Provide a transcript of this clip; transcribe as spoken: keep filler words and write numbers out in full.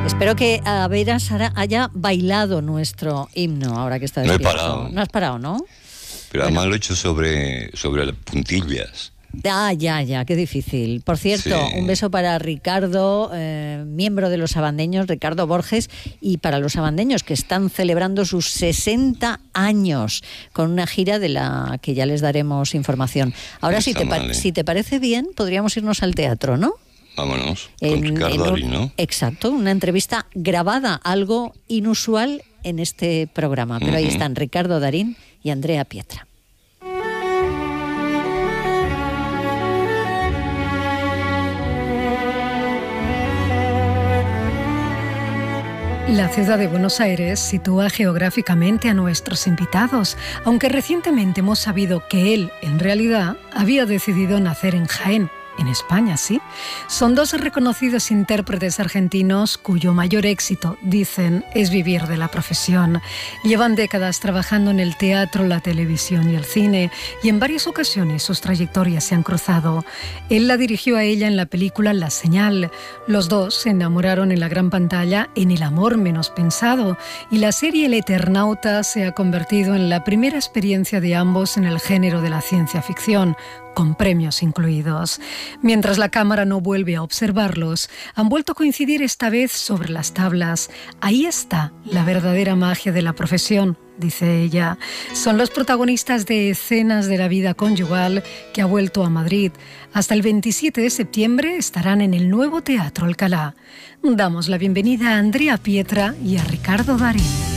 Espero que a Vera Sara haya bailado nuestro himno ahora que está No he despierto. parado. No has parado, ¿no? Pero Bueno. además lo he hecho sobre, sobre las puntillas. Ah, ya, ya, qué difícil. Por cierto, Sí. un beso para Ricardo, eh, miembro de los Sabandeños, Ricardo Borges, y para los sabandeños que están celebrando sus sesenta años con una gira de la que ya les daremos información. Ahora, si Está te, pa- mal, ¿eh? si te parece bien, podríamos irnos al teatro, ¿no? Vámonos, con En- Ricardo en un- Darín, ¿no? Exacto, una entrevista grabada, algo inusual en este programa. Pero ahí Ujú. están Ricardo Darín y Andrea Pietra. La ciudad de Buenos Aires sitúa geográficamente a nuestros invitados, aunque recientemente hemos sabido que él, en realidad, había decidido nacer en Jaén. En España, sí. Son dos reconocidos intérpretes argentinos cuyo mayor éxito, dicen, es vivir de la profesión. Llevan décadas trabajando en el teatro, la televisión y el cine, y en varias ocasiones sus trayectorias se han cruzado. Él la dirigió a ella en la película La Señal. Los dos se enamoraron en la gran pantalla en El amor menos pensado, y la serie El Eternauta se ha convertido en la primera experiencia de ambos en el género de la ciencia ficción, con premios incluidos. Mientras la cámara no vuelve a observarlos, han vuelto a coincidir esta vez sobre las tablas. Ahí está la verdadera magia de la profesión, dice ella. Son los protagonistas de Escenas de la vida conyugal, que ha vuelto a Madrid. Hasta el veintisiete de septiembre estarán en el nuevo Teatro Alcalá. Damos la bienvenida a Andrea Pietra y a Ricardo Darín.